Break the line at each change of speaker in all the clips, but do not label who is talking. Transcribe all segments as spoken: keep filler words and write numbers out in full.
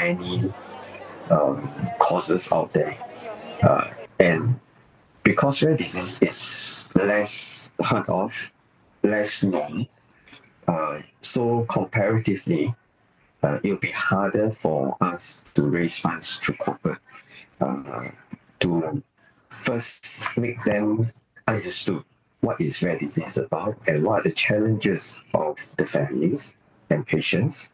many um, causes out there. Uh, and because rare disease is less heard of, less known, uh, so comparatively, uh, it will be harder for us to raise funds through corporate uh, to first make them understood what is rare disease about and what are the challenges of the families and patients.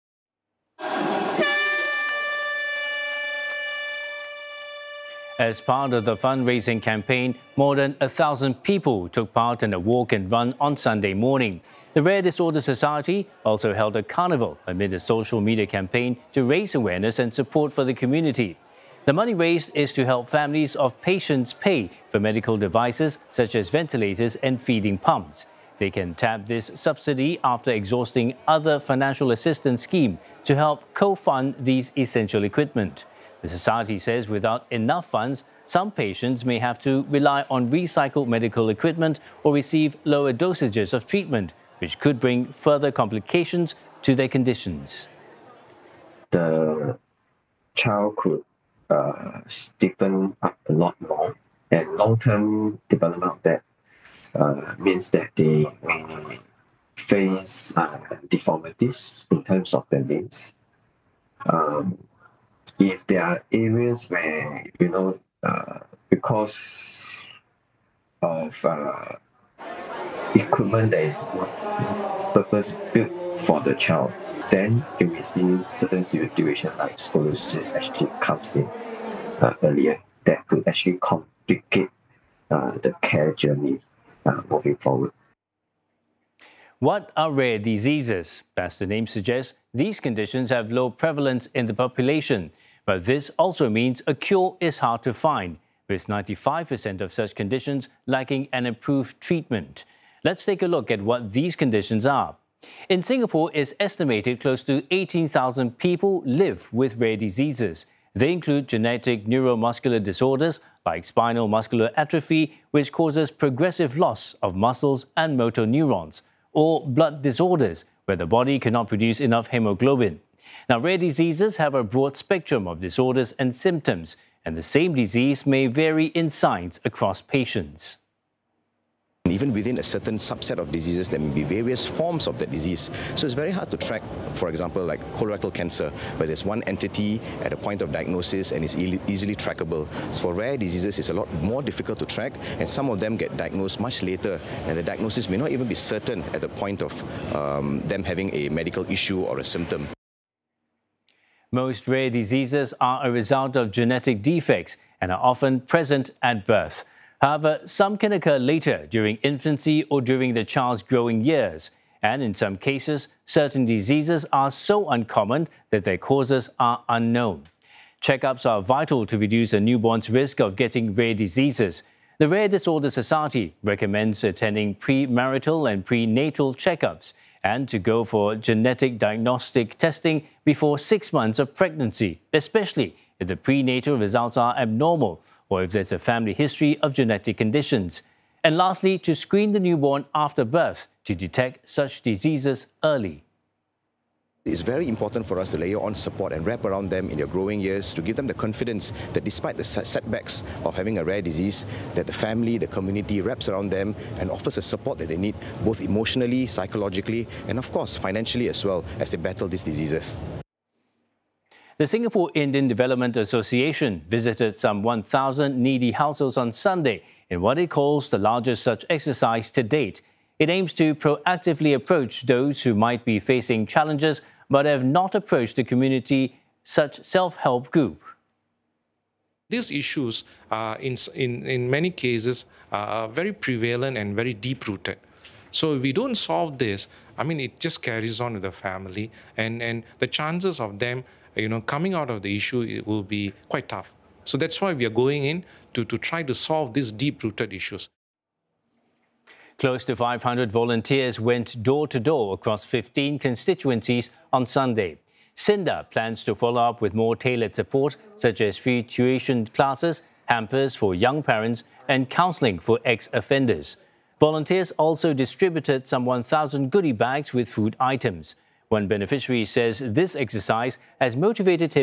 As part of the fundraising campaign, more than a thousand people took part in a walk and run on Sunday morning. The Rare Disorder Society also held a carnival amid a social media campaign to raise awareness and support for the community. The money raised is to help families of patients pay for medical devices such as ventilators and feeding pumps. They can tap this subsidy after exhausting other financial assistance schemes to help co-fund these essential equipment. The Society says without enough funds, some patients may have to rely on recycled medical equipment or receive lower dosages of treatment, which could bring further complications to their conditions.
The child could uh, stiffen up a lot more, and long-term development of that uh, means that they may face uh, deformities in terms of their limbs. Um, if there are areas where, you know, uh, because of uh, equipment that is not purpose built for the child, then you may see certain situations like scoliosis actually comes in uh, earlier. That could actually complicate uh, the care journey uh, moving forward.
What are rare diseases? As the name suggests, these conditions have low prevalence in the population. But this also means a cure is hard to find, with ninety-five percent of such conditions lacking an approved treatment. Let's take a look at what these conditions are. In Singapore, it's estimated close to eighteen thousand people live with rare diseases. They include genetic neuromuscular disorders like spinal muscular atrophy, which causes progressive loss of muscles and motor neurons, or blood disorders, where the body cannot produce enough hemoglobin. Now, rare diseases have a broad spectrum of disorders and symptoms, and the same disease may vary in signs across patients.
Even within a certain subset of diseases, there may be various forms of that disease. So it's very hard to track, for example, like colorectal cancer, where there's one entity at a point of diagnosis and is e easily trackable. So for rare diseases, it's a lot more difficult to track, and some of them get diagnosed much later, and the diagnosis may not even be certain at the point of um, them having a medical issue or a symptom.
Most rare diseases are a result of genetic defects and are often present at birth. However, some can occur later during infancy or during the child's growing years. And in some cases, certain diseases are so uncommon that their causes are unknown. Checkups are vital to reduce a newborn's risk of getting rare diseases. The Rare Disorder Society recommends attending premarital and prenatal checkups and to go for genetic diagnostic testing before six months of pregnancy, especially if the prenatal results are abnormal or if there's a family history of genetic conditions. And lastly, to screen the newborn after birth to detect such diseases early.
It's very important for us to layer on support and wrap around them in their growing years to give them the confidence that despite the setbacks of having a rare disease, that the family, the community wraps around them and offers the support that they need, both emotionally, psychologically, and of course financially as well, as they battle these diseases.
The Singapore Indian Development Association visited some one thousand needy households on Sunday in what it calls the largest such exercise to date. It aims to proactively approach those who might be facing challenges but have not approached the community such self-help group.
These issues are in, in, in many cases are very prevalent and very deep-rooted. So if we don't solve this, I mean, it just carries on with the family, and, and the chances of them you know, coming out of the issue it will be quite tough. So that's why we are going in to, to try to solve these deep-rooted issues.
Close to five hundred volunteers went door-to-door across fifteen constituencies on Sunday. SINDA plans to follow up with more tailored support, such as free tuition classes, hampers for young parents, and counselling for ex-offenders. Volunteers also distributed some one thousand goodie bags with food items. One beneficiary says this exercise has motivated him